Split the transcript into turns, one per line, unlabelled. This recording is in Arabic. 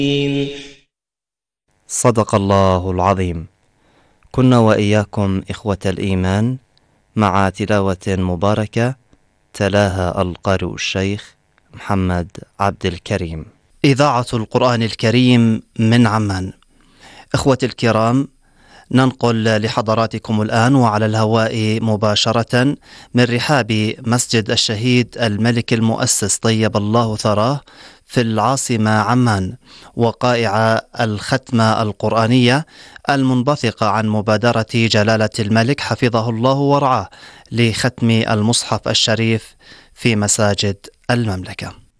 صدق الله العظيم. كنا وإياكم إخوة الإيمان مع تلاوة مباركة تلاها القارئ الشيخ محمد عبد الكريم. إذاعة القرآن الكريم من عمان. إخوة الكرام، ننقل لحضراتكم الآن وعلى الهواء مباشرة من رحاب مسجد الشهيد الملك المؤسس طيب الله ثراه في العاصمة عمان، وقائع الختمة القرآنية المنبثقة عن مبادرة جلالة الملك حفظه الله ورعاه لختم المصحف الشريف في مساجد المملكة.